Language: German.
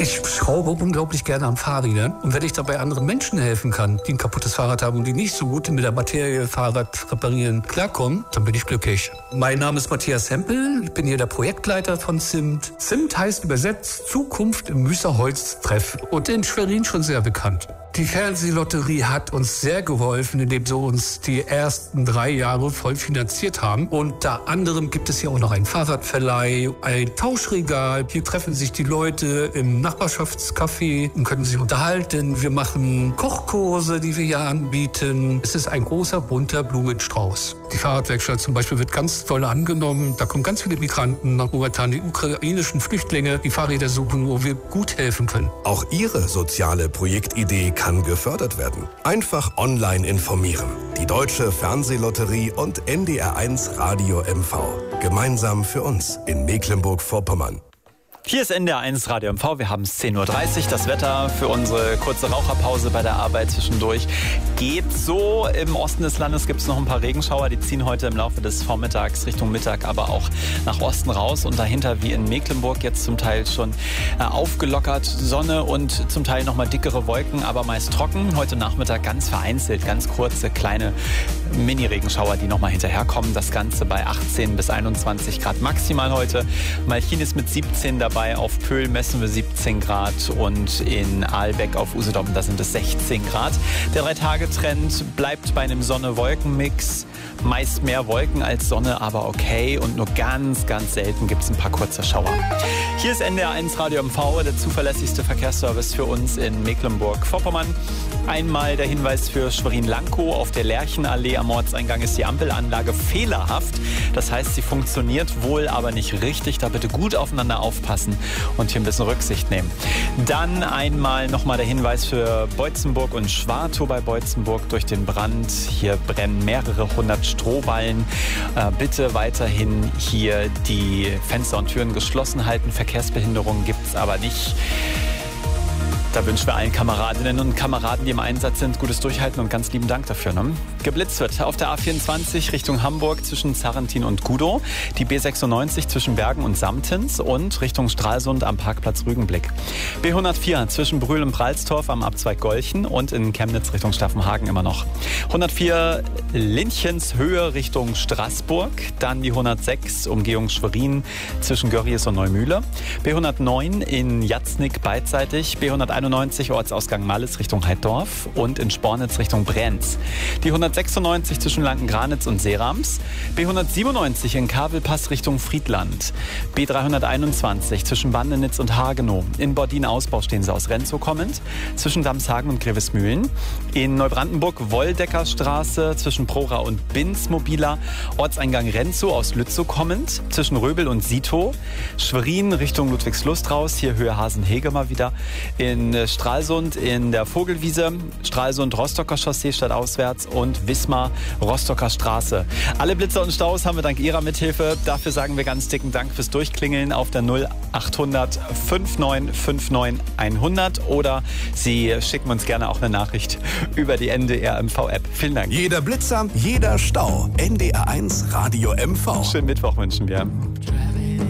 Ich schraube unglaublich gerne am Fahrrädern. Und wenn ich dabei anderen Menschen helfen kann, die ein kaputtes Fahrrad haben und die nicht so gut mit der Materie Fahrrad reparieren klarkommen, dann bin ich glücklich. Mein Name ist Matthias Hempel. Ich bin hier der Projektleiter von ZIMT. ZIMT heißt übersetzt Zukunft im Müßerholz-Treff und in Schwerin schon sehr bekannt. Die Fernsehlotterie hat uns sehr geholfen, indem sie uns die ersten 3 Jahre voll finanziert haben. Unter anderem gibt es hier auch noch einen Fahrradverleih, ein Tauschregal. Hier treffen sich die Leute im Nachbarschaftscafé und können sich unterhalten. Wir machen Kochkurse, die wir hier anbieten. Es ist ein großer, bunter Blumenstrauß. Die Fahrradwerkstatt zum Beispiel wird ganz toll angenommen. Da kommen ganz viele Migranten nach momentan, die ukrainischen Flüchtlinge, die Fahrräder suchen, wo wir gut helfen können. Auch Ihre soziale Projektidee kann gefördert werden. Einfach online informieren. Die Deutsche Fernsehlotterie und NDR1 Radio MV. Gemeinsam für uns in Mecklenburg-Vorpommern. Hier ist NDR1 Radio MV, wir haben es 10.30 Uhr. Das Wetter für unsere kurze Raucherpause bei der Arbeit zwischendurch geht so. Im Osten des Landes gibt es noch ein paar Regenschauer, die ziehen heute im Laufe des Vormittags Richtung Mittag, aber auch nach Osten raus. Und dahinter, wie in Mecklenburg, jetzt zum Teil schon aufgelockert, Sonne und zum Teil nochmal dickere Wolken, aber meist trocken. Heute Nachmittag ganz vereinzelt, ganz kurze, kleine Mini-Regenschauer, die nochmal hinterherkommen. Das Ganze bei 18 bis 21 Grad maximal heute. Malchin ist mit 17 dabei. Auf Pöhl messen wir 17 Grad und in Aalbeck auf Usedom, da sind es 16 Grad. Der 3-Tage-Trend bleibt bei einem Sonne-Wolken-Mix. Meist mehr Wolken als Sonne, aber okay. Und nur ganz, ganz selten gibt es ein paar kurze Schauer. Hier ist NDR1 Radio MV, der zuverlässigste Verkehrsservice für uns in Mecklenburg-Vorpommern. Einmal der Hinweis für Schwerin-Lankow. Auf der Lerchenallee am Ortseingang ist die Ampelanlage fehlerhaft. Das heißt, sie funktioniert wohl, aber nicht richtig. Da bitte gut aufeinander aufpassen und hier ein bisschen Rücksicht nehmen. Dann einmal nochmal der Hinweis für Beutzenburg und Schwartow bei Beutzenburg durch den Brand. Hier brennen mehrere 100 Strohballen. Bitte weiterhin hier die Fenster und Türen geschlossen halten. Verkehrsbehinderungen gibt es aber nicht. Da wünschen wir allen Kameradinnen und Kameraden, die im Einsatz sind, gutes Durchhalten und ganz lieben Dank dafür. Ne? Geblitzt wird auf der A24 Richtung Hamburg zwischen Zarrentin und Gudow, die B96 zwischen Bergen und Samtens und Richtung Stralsund am Parkplatz Rügenblick. B104 zwischen Brühl und Pralstorf am Abzweig Golchen und in Chemnitz Richtung Staffenhagen immer noch. 104 Linchens-Höhe Richtung Straßburg, dann die 106 Umgehung Schwerin zwischen Görries und Neumühle. B109 in Jatznick beidseitig, B191 Ortsausgang Malles Richtung Heiddorf und in Spornitz Richtung Brenz. Die 196 zwischen Lankengranitz und Serams. B197 in Kavelpass Richtung Friedland. B321 zwischen Bandenitz und Hagenow. In Bordin-Ausbau stehen sie aus Renzow kommend. Zwischen Damshagen und Grevesmühlen. In Neubrandenburg Woldeckerstraße zwischen Prora und Binz-Mobiler. Ortseingang Renzow aus Lützow kommend. Zwischen Röbel und Sito. Schwerin Richtung Ludwigslust raus. Hier Höhe Hasenhege mal wieder. In Stralsund in der Vogelwiese, Stralsund Rostocker Chaussee stadtauswärts und Wismar Rostocker Straße. Alle Blitzer und Staus haben wir dank Ihrer Mithilfe. Dafür sagen wir ganz dicken Dank fürs Durchklingeln auf der 0800 5959 100 oder Sie schicken uns gerne auch eine Nachricht über die NDR MV App. Vielen Dank. Jeder Blitzer, jeder Stau. NDR1 Radio MV. Schönen Mittwoch wünschen wir.